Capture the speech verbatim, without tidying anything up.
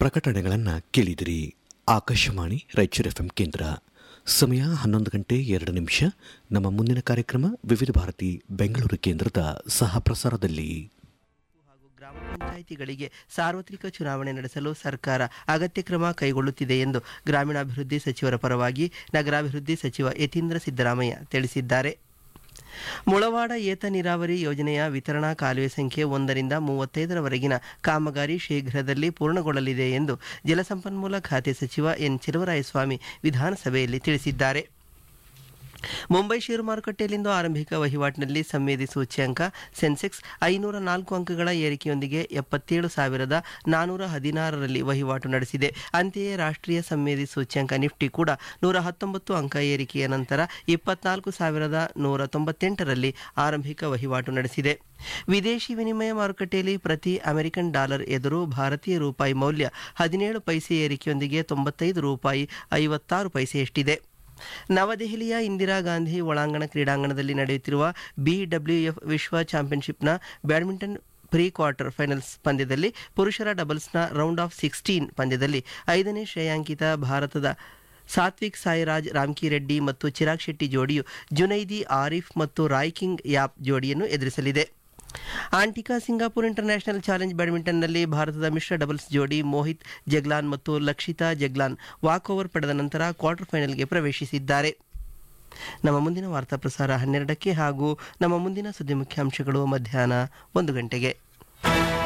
ಪ್ರಕಟಣೆಗಳನ್ನು ಕೇಳಿದಿರಿ. ಆಕಾಶವಾಣಿ ರಾಯಚೂರು ಎಫ್ಎಂ ಕೇಂದ್ರ. ಸಮಯ ಹನ್ನೊಂದು ಗಂಟೆ ಎರಡು ನಿಮಿಷ. ನಮ್ಮ ಮುಂದಿನ ಕಾರ್ಯಕ್ರಮ ವಿವಿಧ ಭಾರತಿ ಬೆಂಗಳೂರು ಕೇಂದ್ರದ ಸಹ ಪ್ರಸಾರದಲ್ಲಿ. ಗ್ರಾಮ ಪಂಚಾಯಿತಿಗಳಿಗೆ ಸಾರ್ವತ್ರಿಕ ಚುನಾವಣೆ ನಡೆಸಲು ಸರ್ಕಾರ ಅಗತ್ಯ ಕ್ರಮ ಕೈಗೊಳ್ಳುತ್ತಿದೆ ಎಂದು ಗ್ರಾಮೀಣಾಭಿವೃದ್ಧಿ ಸಚಿವರ ಪರವಾಗಿ ನಗರಾಭಿವೃದ್ಧಿ ಸಚಿವ ಯತೀಂದ್ರ ಸಿದ್ದರಾಮಯ್ಯ ತಿಳಿಸಿದ್ದಾರೆ. ಮುಳವಾಡ ಏತ ನೀರಾವರಿ ಯೋಜನೆಯ ವಿತರಣಾ ಕಾಲುವೆ ಸಂಖ್ಯೆ ಒಂದರಿಂದ ಮೂವತ್ತೈದರವರೆಗಿನ ಕಾಮಗಾರಿ ಶೀಘ್ರದಲ್ಲಿ ಪೂರ್ಣಗೊಳ್ಳಲಿದೆ ಎಂದು ಜಲಸಂಪನ್ಮೂಲ ಖಾತೆ ಸಚಿವ ಎನ್ ಚೆಲುವರಾಯಸ್ವಾಮಿ ವಿಧಾನಸಭೆಯಲ್ಲಿ ತಿಳಿಸಿದ್ದಾರೆ. ಮುಂಬೈ ಷೇರು ಮಾರುಕಟ್ಟೆಯಲ್ಲಿಂದು ಆರಂಭಿಕ ವಹಿವಾಟಿನಲ್ಲಿ ಸಂವೇದಿ ಸೂಚ್ಯಂಕ ಸೆನ್ಸೆಕ್ಸ್ ಐನೂರ ನಾಲ್ಕು ಅಂಕಗಳ ಏರಿಕೆಯೊಂದಿಗೆ ಎಪ್ಪತ್ತೇಳು ಸಾವಿರದ ನಾನೂರ ಹದಿನಾರರಲ್ಲಿ ವಹಿವಾಟು ನಡೆಸಿದೆ. ಅಂತೆಯೇ ರಾಷ್ಟ್ರೀಯ ಸಂವೇದಿ ಸೂಚ್ಯಂಕ ನಿಫ್ಟಿ ಕೂಡ ನೂರ ಹತ್ತೊಂಬತ್ತು ಅಂಕ ಏರಿಕೆಯ ನಂತರ ಇಪ್ಪತ್ನಾಲ್ಕು ಸಾವಿರದ ನೂರ ತೊಂಬತ್ತೆಂಟರಲ್ಲಿ ಆರಂಭಿಕ ವಹಿವಾಟು ನಡೆಸಿದೆ. ವಿದೇಶಿ ವಿನಿಮಯ ಮಾರುಕಟ್ಟೆಯಲ್ಲಿ ಪ್ರತಿ ಅಮೆರಿಕನ್ ಡಾಲರ್ ಎದುರು ಭಾರತೀಯ ರೂಪಾಯಿ ಮೌಲ್ಯ ಹದಿನೇಳು ಪೈಸೆ ಏರಿಕೆಯೊಂದಿಗೆ ತೊಂಬತ್ತೈದು ರೂಪಾಯಿ ಐವತ್ತಾರು ಪೈಸೆಯಷ್ಟಿದೆ. ನವದೆಹಲಿಯ ಇಂದಿರಾ ಗಾಂಧಿ ಒಳಾಂಗಣ ಕ್ರೀಡಾಂಗಣದಲ್ಲಿ ನಡೆಯುತ್ತಿರುವ ಬಿಡಬ್ಲ್ಯೂಎಫ್ ವಿಶ್ವ ಚಾಂಪಿಯನ್ಶಿಪ್ನ ಬ್ಯಾಡ್ಮಿಂಟನ್ ಪ್ರೀ ಕ್ವಾರ್ಟರ್ ಫೈನಲ್ಸ್ ಪಂದ್ಯದಲ್ಲಿ ಪುರುಷರ ಡಬಲ್ಸ್ನ ರೌಂಡ್ ಆಫ್ ಸಿಕ್ಸ್ಟೀನ್ ಪಂದ್ಯದಲ್ಲಿ ಐದನೇ ಶ್ರೇಯಾಂಕಿತ ಭಾರತದ ಸಾತ್ವಿಕ್ ಸಾಯಿರಾಜ್ ರಾಮ್ಕಿರೆಡ್ಡಿ ಮತ್ತು ಚಿರಾಗ್ ಶೆಟ್ಟಿ ಜೋಡಿಯು ಜುನೈದಿ ಆರಿಫ್ ಮತ್ತು ರಾಯ್ ಕಿಂಗ್ ಯಾಪ್ ಜೋಡಿಯನ್ನು ಎದುರಿಸಲಿದೆ. ಆಂಟಿಕಾ ಸಿಂಗಾಪುರ್ ಇಂಟರ್ನ್ಯಾಷನಲ್ ಚಾಲೆಂಜ್ ಬ್ಯಾಡ್ಮಿಂಟನ್ನಲ್ಲಿ ಭಾರತದ ಮಿಶ್ರ ಡಬಲ್ಸ್ ಜೋಡಿ ಮೋಹಿತ್ ಜಗ್ಲಾನ್ ಮತ್ತು ಲಕ್ಷಿತಾ ಜಗ್ಲಾನ್ ವಾಕ್ ಓವರ್ ಪಡೆದ ನಂತರ ಕ್ವಾರ್ಟರ್ ಫೈನಲ್ಗೆ ಪ್ರವೇಶಿಸಿದ್ದಾರೆ. ನಮ್ಮ ಮುಂದಿನ ವಾರ್ತಾ ಪ್ರಸಾರ ಹನ್ನೆರಡಕ್ಕೆ ಹಾಗೂ ನಮ್ಮ ಮುಂದಿನ ಸುದ್ದಿ ಮುಖ್ಯಾಂಶಗಳು ಮಧ್ಯಾಹ್ನ ಒಂದು ಗಂಟೆಗೆ.